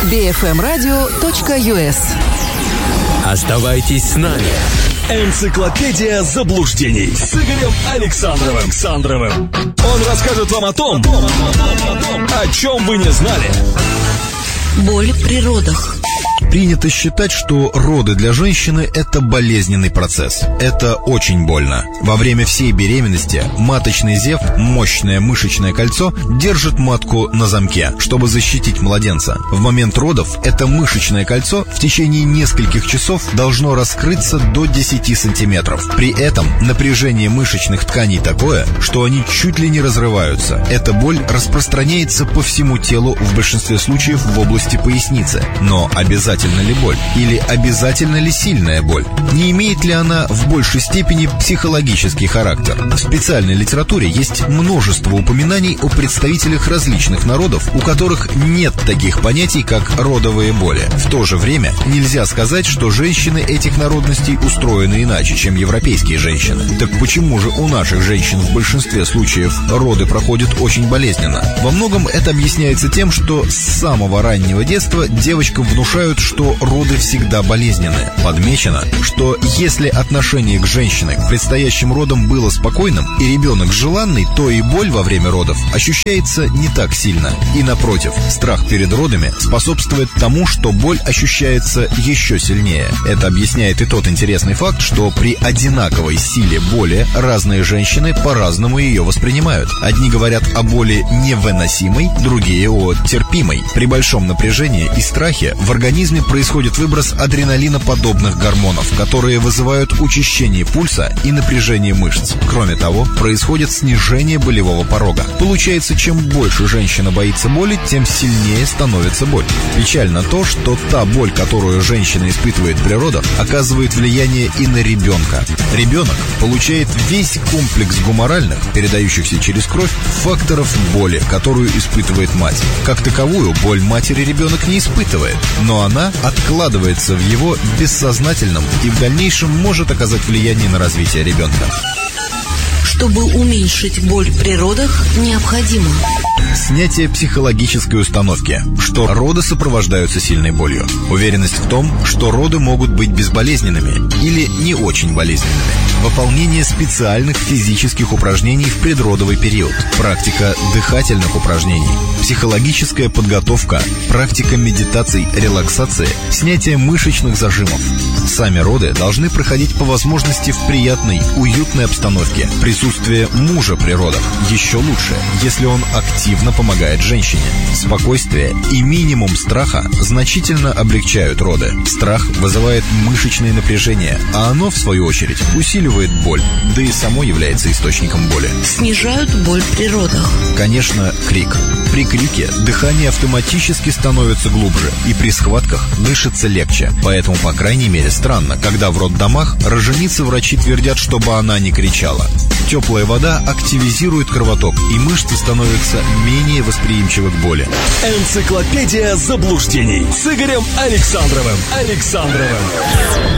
bfmradio.us. Оставайтесь с нами. Энциклопедия заблуждений с Игорем Александровым. Он расскажет вам о том, о чем вы не знали. Боль при родах. Принято считать, что роды для женщины – это болезненный процесс. Это очень больно. Во время всей беременности маточный зев, мощное мышечное кольцо, держит матку на замке, чтобы защитить младенца. В момент родов это мышечное кольцо в течение нескольких часов должно раскрыться до 10 сантиметров. При этом напряжение мышечных тканей такое, что они чуть ли не разрываются. Эта боль распространяется по всему телу, в большинстве случаев в области поясницы. Но обязательно ли боль? Или обязательно ли сильная боль? Не имеет ли она в большей степени психологический характер? В специальной литературе есть множество упоминаний о представителях различных народов, у которых нет таких понятий, как родовые боли. В то же время нельзя сказать, что женщины этих народностей устроены иначе, чем европейские женщины. Так почему же у наших женщин в большинстве случаев роды проходят очень болезненно? Во многом это объясняется тем, что с самого раннего детства девочкам внушают, что роды всегда болезненны. Подмечено, что если отношение к женщине к предстоящим родам было спокойным и ребенок желанный, то и боль во время родов ощущается не так сильно. И напротив, страх перед родами способствует тому, что боль ощущается еще сильнее. Это объясняет и тот интересный факт, что при одинаковой силе боли разные женщины по-разному ее воспринимают. Одни говорят о боли невыносимой, другие о терпимой. При большом напряжении и страхе в организме происходит выброс адреналиноподобных гормонов, которые вызывают учащение пульса и напряжение мышц. Кроме того, происходит снижение болевого порога. Получается, чем больше женщина боится боли, тем сильнее становится боль. Печально то, что та боль, которую женщина испытывает при родах, оказывает влияние и на ребенка. Ребенок получает весь комплекс гуморальных, передающихся через кровь, факторов боли, которую испытывает мать. Как таковую боль матери ребенок не испытывает, но она откладывается в его бессознательном и в дальнейшем может оказать влияние на развитие ребенка. Чтобы уменьшить боль при родах, необходимо снятие психологической установки, что роды сопровождаются сильной болью. Уверенность в том, что роды могут быть безболезненными или не очень болезненными. Выполнение специальных физических упражнений в предродовый период. Практика дыхательных упражнений. Психологическая подготовка. Практика медитаций, релаксации. Снятие мышечных зажимов. Сами роды должны проходить по возможности в приятной, уютной обстановке. Присутствие мужа при родах еще лучше, если он активно помогает женщине. Спокойствие и минимум страха значительно облегчают роды. Страх вызывает мышечное напряжение, а оно, в свою очередь, усиливает боль, да и само является источником боли. Снижают боль при родах. Конечно, крик. При крике дыхание автоматически становится глубже, и при схватках дышится легче. Поэтому, по крайней мере, странно, когда в роддомах роженицы врачи твердят, чтобы она не кричала. Теплая вода активизирует кровоток, и мышцы становятся менее восприимчивы к боли. Энциклопедия заблуждений с Игорем Александровым.